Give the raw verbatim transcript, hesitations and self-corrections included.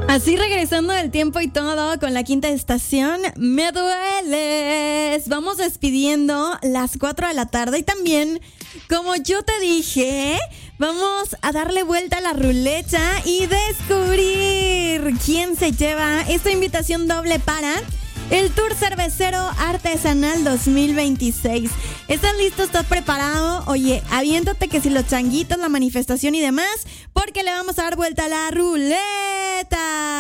Así regresando del tiempo y todo con la quinta estación, me dueles. Vamos despidiendo las cuatro de la tarde y también, como yo te dije, vamos a darle vuelta a la ruleta y descubrir quién se lleva esta invitación doble para el Tour Cervecero Artesanal dos mil veintiséis. ¿Estás listo? ¿Estás preparado? Oye, aviéntate que si los changuitos, la manifestación y demás, porque le vamos a dar vuelta a la ruleta.